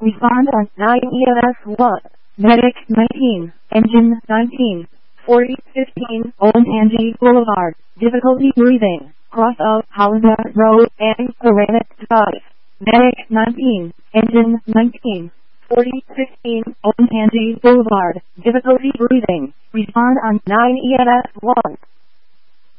Respond on 9 EMS1. Medic 19. Engine 19. 4015 Olentangy Boulevard. Difficulty breathing. Cross of Hollander Road and Granite Drive. Medic 19. Engine 19. 4015 Olentangy Boulevard. Difficulty breathing. Respond on 9 EMS1.